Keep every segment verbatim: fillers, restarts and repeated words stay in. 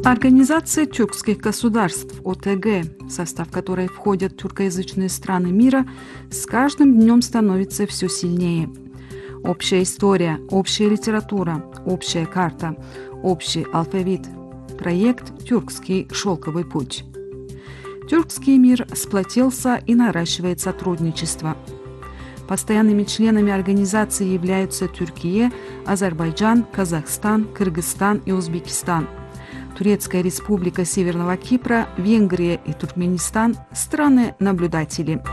Организация тюркских государств (О Тэ Гэ), в состав которой входят тюркоязычные страны мира, с каждым днем становится все сильнее. Общая история, общая литература, общая карта, общий алфавит. Проект «Тюркский шелковый путь». Тюркский мир сплотился и наращивает сотрудничество. Постоянными членами организации являются Türkiye, Азербайджан, Казахстан, Кыргызстан и Узбекистан. Турецкая республика Северного Кипра, Венгрия и Туркменистан – страны-наблюдатели.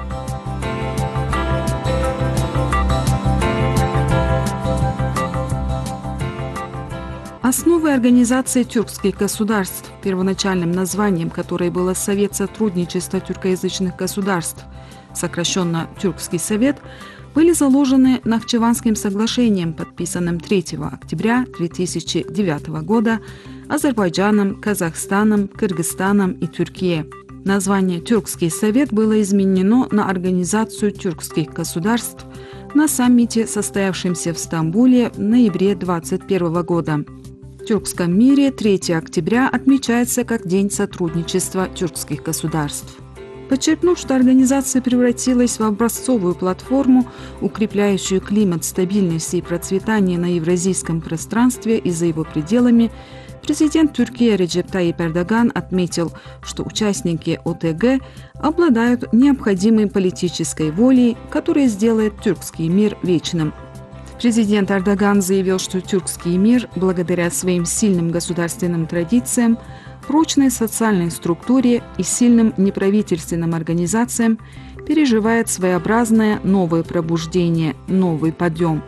Основой организации тюркских государств, первоначальным названием которой было Совет сотрудничества тюркоязычных государств, сокращенно Тюркский совет, были заложены Нахчеванским соглашением, подписанным третьего октября две тысячи девятого года Азербайджаном, Казахстаном, Кыргызстаном и Türkiye. Название «Тюркский совет» было изменено на Организацию тюркских государств на саммите, состоявшемся в Стамбуле в ноябре две тысячи двадцать первого года. В тюркском мире третьего октября отмечается как День сотрудничества тюркских государств. Подчеркнув, что организация превратилась в образцовую платформу, укрепляющую климат стабильности и процветания на евразийском пространстве и за его пределами, президент Türkiye Recep Tayyip Erdogan отметил, что участники О Тэ Гэ обладают необходимой политической волей, которая сделает тюркский мир вечным. Президент Эрдоган заявил, что тюркский мир, благодаря своим сильным государственным традициям, прочной социальной структуре и сильным неправительственным организациям, переживает своеобразное новое пробуждение, новый подъем.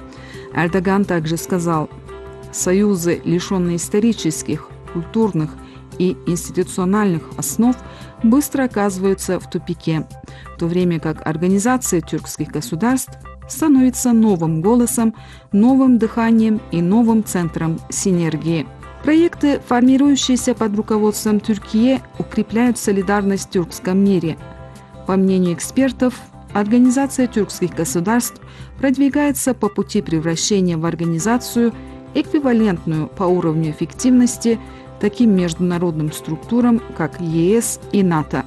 Эрдоган также сказал: «Союзы, лишенные исторических, культурных и институциональных основ, быстро оказываются в тупике, в то время как организация тюркских государств становится новым голосом, новым дыханием и новым центром синергии». Проекты, формирующиеся под руководством Türkiye, укрепляют солидарность в тюркском мире. По мнению экспертов, Организация тюркских государств продвигается по пути превращения в организацию, эквивалентную по уровню эффективности таким международным структурам, как Е Эс и НАТО.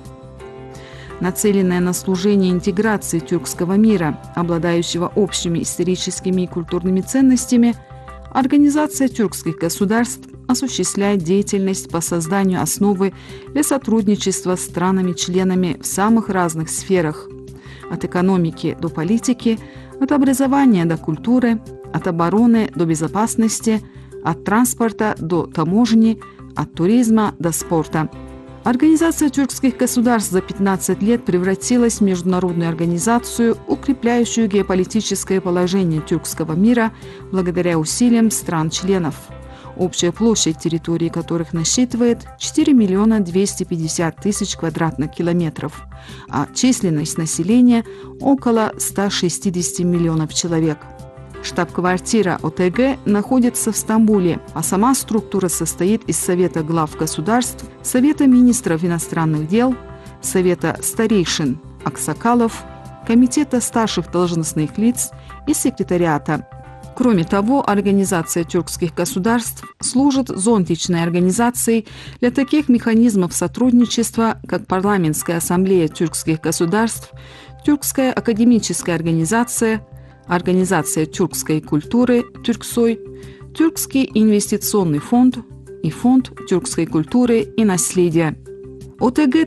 Нацеленная на служение интеграции тюркского мира, обладающего общими историческими и культурными ценностями, Организация тюркских государств осуществляет деятельность по созданию основы для сотрудничества с странами-членами в самых разных сферах – от экономики до политики, от образования до культуры, от обороны до безопасности, от транспорта до таможни, от туризма до спорта. Организация тюркских государств за пятнадцать лет превратилась в международную организацию, укрепляющую геополитическое положение тюркского мира благодаря усилиям стран-членов, общая площадь территории которых насчитывает четыре миллиона двести пятьдесят тысяч квадратных километров, а численность населения – около ста шестидесяти миллионов человек. Штаб-квартира О Тэ Гэ находится в Стамбуле, а сама структура состоит из Совета глав государств, Совета министров иностранных дел, Совета старейшин аксакалов, Комитета старших должностных лиц и Секретариата. Кроме того, Организация тюркских государств служит зонтичной организацией для таких механизмов сотрудничества, как Парламентская ассамблея тюркских государств, Тюркская академическая организация, Организация тюркской культуры «Тюрксой», Тюркский инвестиционный фонд и Фонд тюркской культуры и наследия. О Тэ Гэ